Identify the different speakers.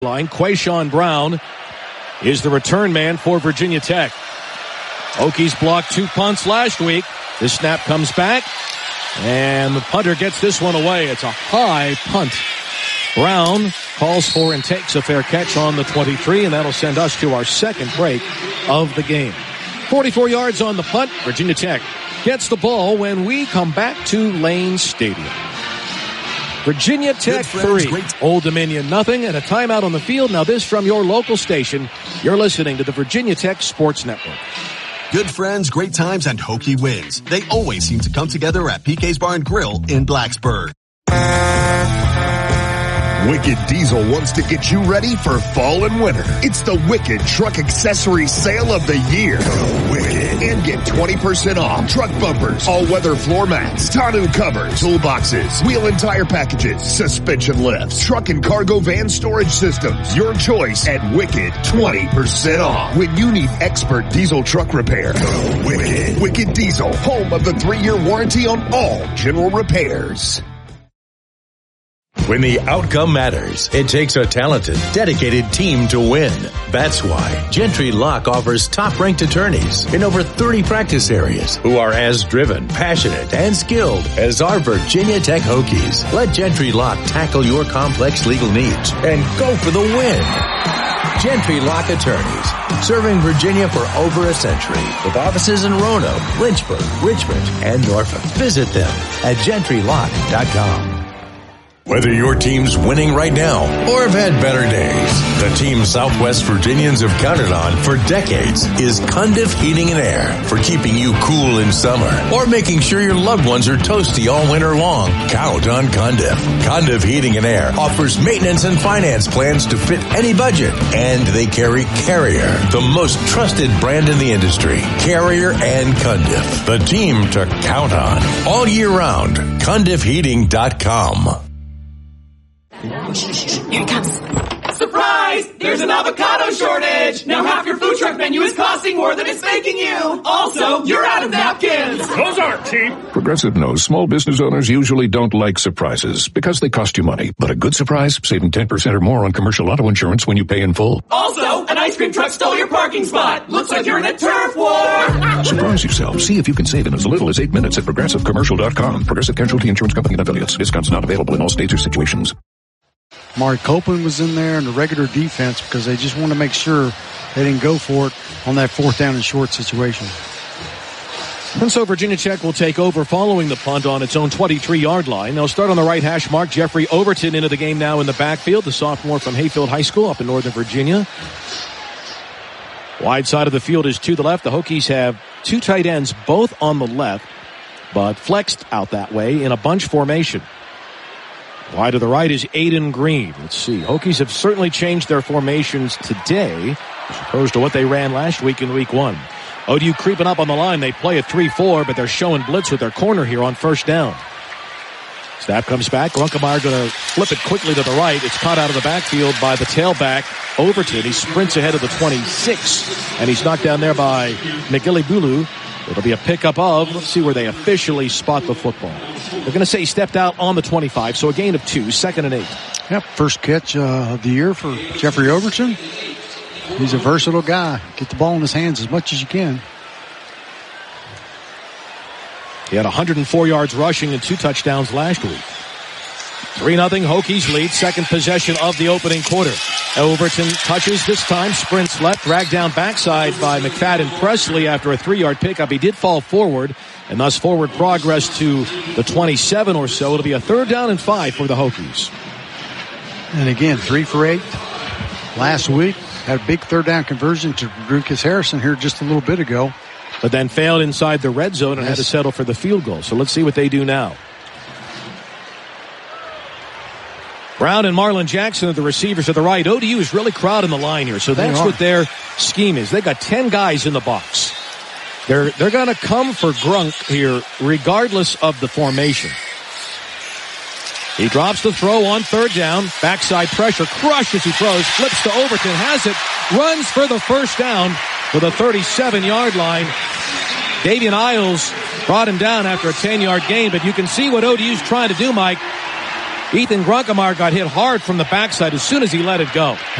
Speaker 1: line. Quayshawn Brown is the return man for Virginia Tech. Hokies blocked 2 punts last week. This snap comes back, and the punter gets this one away. It's a high punt. Brown calls for and takes a fair catch on the 23, and that'll send us to our second break of the game. 44 yards on the punt. Virginia Tech gets the ball when we come back to Lane Stadium. Virginia Tech 3, Old Dominion nothing, and a timeout on the field. Now this from your local station. You're listening to the Virginia Tech Sports Network.
Speaker 2: Good friends, great times, and Hokie wins. They always seem to come together at PK's Bar and Grill in Blacksburg.
Speaker 3: Wicked Diesel wants to get you ready for fall and winter. It's the Wicked Truck Accessory Sale of the Year. Go Wicked and get 20% off truck bumpers, all-weather floor mats, tonneau covers, toolboxes, wheel and tire packages, suspension lifts, truck and cargo van storage systems. Your choice at Wicked, 20% off. When you need expert diesel truck repair, go Wicked. Wicked Diesel, home of the 3-year warranty on all general repairs.
Speaker 4: When the outcome matters, it takes a talented, dedicated team to win. That's why Gentry Lock offers top-ranked attorneys in over 30 practice areas who are as driven, passionate, and skilled as our Virginia Tech Hokies. Let Gentry Lock tackle your complex legal needs and go for the win. Gentry Lock Attorneys, serving Virginia for over a century with offices in Roanoke, Lynchburg, Richmond, and Norfolk. Visit them at gentrylock.com. Whether your team's winning right now or have had better days, the team Southwest Virginians have counted on for decades is Cundiff Heating and Air for keeping you cool in summer or making sure your loved ones are toasty all winter long. Count on Cundiff. Cundiff Heating and Air offers maintenance and finance plans to fit any budget, and they carry Carrier, the most trusted brand in the industry. Carrier and Cundiff, the team to count on all year round. CundiffHeating.com.
Speaker 5: Here it comes. Surprise! There's an avocado shortage! Now half your food truck menu is costing more than it's making you! Also, you're out of napkins!
Speaker 6: Those aren't cheap! Progressive knows small business owners usually don't like surprises because they cost you money. But a good surprise, saving 10% or more on commercial auto insurance when you pay in full.
Speaker 5: Also, an ice cream truck stole your parking spot! Looks like you're in a turf war!
Speaker 6: Surprise yourself. See if you can save in as little as 8 minutes at ProgressiveCommercial.com. Progressive Casualty Insurance Company and Affiliates. Discounts not available in all states or situations.
Speaker 7: Mari Copeland was in there in the regular defense because they just wanted to make sure they didn't go for it on that 4th down and short situation.
Speaker 1: And so Virginia Tech will take over following the punt on its own 23-yard line. They'll start on the right hash mark. Jeffrey Overton into the game now in the backfield, the sophomore from Hayfield High School up in Northern Virginia. Wide side of the field is to the left. The Hokies have 2 tight ends, both on the left, but flexed out that way in a bunch formation. Wide to the right is Aiden Green. Let's see. Hokies have certainly changed their formations today as opposed to what they ran last week in week 1. ODU creeping up on the line. They play a 3-4, but they're showing blitz with their corner here on 1st down. Snap comes back. Grunkemeyer going to flip it quickly to the right. It's caught out of the backfield by the tailback, Overton. He sprints ahead of the 26, and he's knocked down there by McGilly Bulu. It'll be a pickup of, let's see where they officially spot the football. They're going to say he stepped out on the 25, so a gain of 2, 2nd and 8.
Speaker 7: Yep, first catch of the year for Jeffrey Overton. He's a versatile guy. Get the ball in his hands as much as you can.
Speaker 1: He had 104 yards rushing and 2 touchdowns last week. 3-0 Hokies lead, second possession of the opening quarter. Overton touches this time, sprints left, dragged down backside by McFadden Presley after a 3-yard pickup. He did fall forward, and thus forward progress to the 27 or so. It'll be a 3rd down and 5 for the Hokies.
Speaker 7: And again, 3 for 8 last week. Had a big 3rd down conversion to Lucas Harrison here just a little bit ago.
Speaker 1: But then failed inside the red zone and had to settle for the field goal. So let's see what they do now. Brown and Marlon Jackson are the receivers to the right. ODU is really crowding the line here, so that's what their scheme is. They got 10 guys in the box. They're going to come for Grunk here regardless of the formation. He drops the throw on 3rd down. Backside pressure, crushes he throws, flips to Overton, has it, runs for the 1st down to the 37-yard line. Davian Isles brought him down after a 10-yard gain, but you can see what ODU's trying to do, Mike. Ethan Grunkemeyer got hit hard from the backside as soon as he let it go.